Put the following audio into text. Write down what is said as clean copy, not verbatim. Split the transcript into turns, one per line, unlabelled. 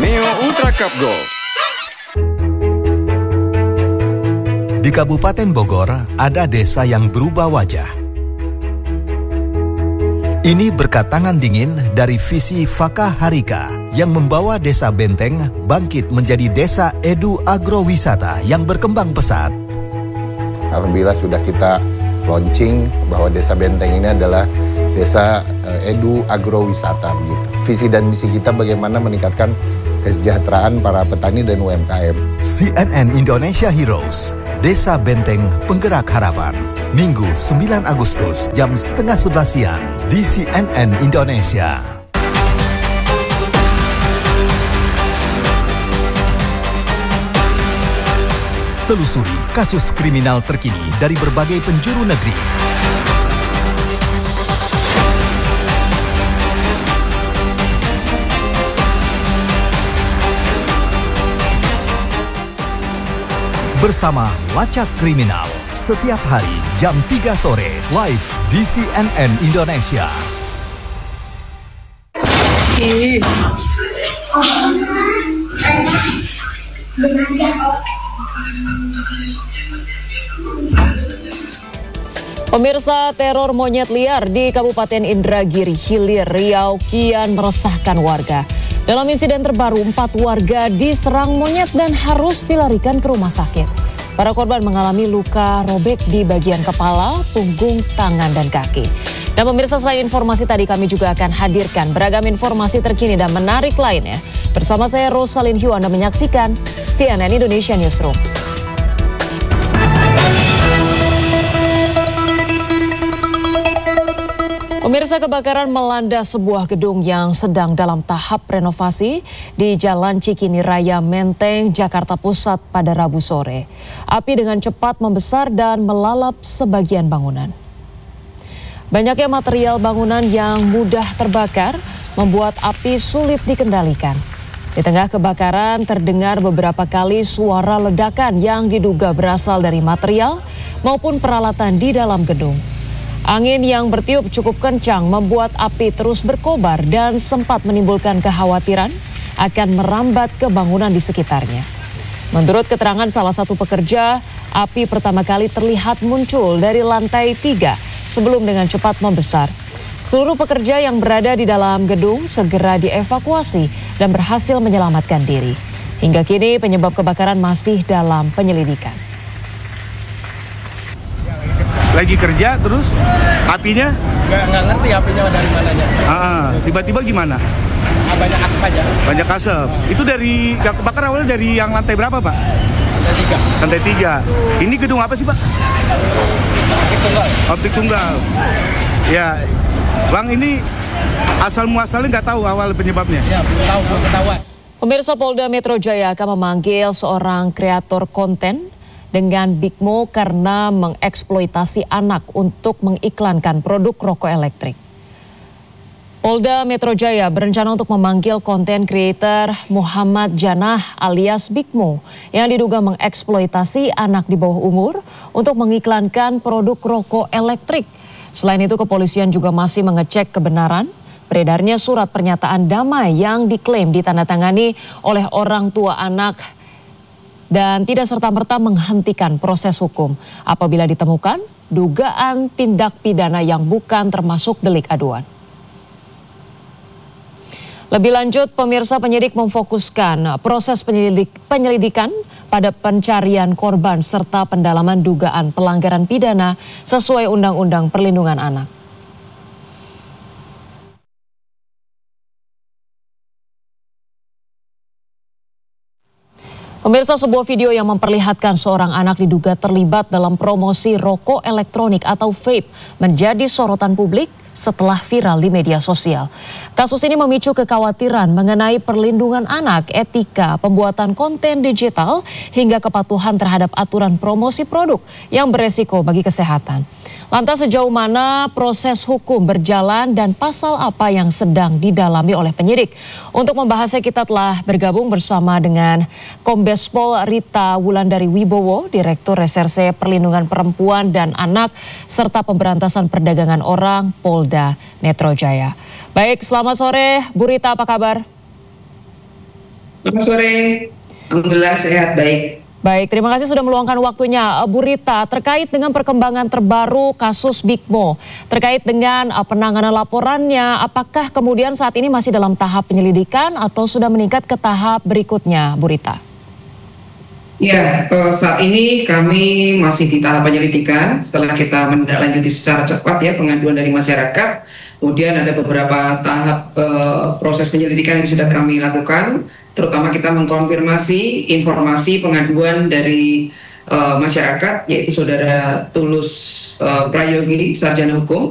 Neo Ultra Cup Go.
Di Kabupaten Bogor ada desa yang berubah wajah. Ini berkat tangan dingin dari visi Fakah Harika yang membawa Desa Benteng bangkit menjadi desa edu agrowisata yang berkembang pesat.
Alhamdulillah sudah kita launching bahwa Desa Benteng ini adalah desa edu agrowisata begitu. Visi dan misi kita bagaimana meningkatkan kesejahteraan para petani dan UMKM.
CNN Indonesia Heroes, Desa Benteng Penggerak Harapan. Minggu 9 Agustus jam 10:30 siang di CNN Indonesia. Telusuri kasus kriminal terkini dari berbagai penjuru negeri. Bersama Lacak Kriminal, setiap hari jam 3 sore, live di CNN Indonesia.
Pemirsa, teror monyet liar di Kabupaten Indragiri Hilir, Riau kian meresahkan warga. Dalam insiden terbaru, 4 warga diserang monyet dan harus dilarikan ke rumah sakit. Para korban mengalami luka robek di bagian kepala, punggung, tangan, dan kaki. Dan pemirsa, selain informasi tadi, kami juga akan hadirkan beragam informasi terkini dan menarik lainnya. Bersama saya Rosalin Hyu, Anda menyaksikan CNN Indonesia Newsroom. Pemirsa, kebakaran melanda sebuah gedung yang sedang dalam tahap renovasi di Jalan Cikini Raya, Menteng, Jakarta Pusat pada Rabu sore. Api dengan cepat membesar dan melalap sebagian bangunan. Banyaknya material bangunan yang mudah terbakar membuat api sulit dikendalikan. Di tengah kebakaran terdengar beberapa kali suara ledakan yang diduga berasal dari material maupun peralatan di dalam gedung. Angin yang bertiup cukup kencang membuat api terus berkobar dan sempat menimbulkan kekhawatiran akan merambat ke bangunan di sekitarnya. Menurut keterangan salah satu pekerja, api pertama kali terlihat muncul dari lantai 3 sebelum dengan cepat membesar. Seluruh pekerja yang berada di dalam gedung segera dievakuasi dan berhasil menyelamatkan diri. Hingga kini penyebab kebakaran masih dalam penyelidikan.
Lagi kerja terus apinya?
Nggak ngerti apinya dari mananya.
Tiba-tiba gimana?
Banyak asap aja.
Banyak asap. Itu dari kebakaran awalnya dari yang lantai berapa, Pak?
Lantai 3.
Lantai 3. Ini gedung apa sih, Pak?
Optik tunggal.
Optik tunggal. Ya, Bang, ini asal muasalnya nggak tahu awal penyebabnya?
Ya, belum tahu, belum ketahuan.
Pemirsa, Polda Metro Jaya akan memanggil seorang kreator konten dengan Bigmo karena mengeksploitasi anak untuk mengiklankan produk rokok elektrik. Polda Metro Jaya berencana untuk memanggil konten kreator Muhammad Janah alias Bigmo yang diduga mengeksploitasi anak di bawah umur untuk mengiklankan produk rokok elektrik. Selain itu, kepolisian juga masih mengecek kebenaran beredarnya surat pernyataan damai yang diklaim ditandatangani oleh orang tua anak dan tidak serta-merta menghentikan proses hukum apabila ditemukan dugaan tindak pidana yang bukan termasuk delik aduan. Lebih lanjut, pemirsa, penyidik memfokuskan proses penyelidikan pada pencarian korban serta pendalaman dugaan pelanggaran pidana sesuai Undang-Undang Perlindungan Anak. Pemirsa, sebuah video yang memperlihatkan seorang anak diduga terlibat dalam promosi rokok elektronik atau vape menjadi sorotan publik setelah viral di media sosial. Kasus ini memicu kekhawatiran mengenai perlindungan anak, etika, pembuatan konten digital, hingga kepatuhan terhadap aturan promosi produk yang beresiko bagi kesehatan. Lantas sejauh mana proses hukum berjalan dan pasal apa yang sedang didalami oleh penyidik? Untuk membahasnya kita telah bergabung bersama dengan Kombes Pol Rita Wulandari Wibowo, Direktur Reserse Perlindungan Perempuan dan Anak serta Pemberantasan Perdagangan Orang Polda Metro Jaya. Baik, selamat sore Bu Rita, apa kabar?
Selamat sore, alhamdulillah sehat, baik.
Baik, terima kasih sudah meluangkan waktunya. Bu Rita, terkait dengan perkembangan terbaru kasus Bigmo, terkait dengan penanganan laporannya, apakah kemudian saat ini masih dalam tahap penyelidikan atau sudah meningkat ke tahap berikutnya, Bu Rita?
Ya, saat ini kami masih di tahap penyelidikan setelah kita menindaklanjuti secara cepat ya pengaduan dari masyarakat. Kemudian ada beberapa tahap proses penyelidikan yang sudah kami lakukan, terutama kita mengkonfirmasi informasi pengaduan dari masyarakat, yaitu Saudara Tulus Prayogi, Sarjana Hukum,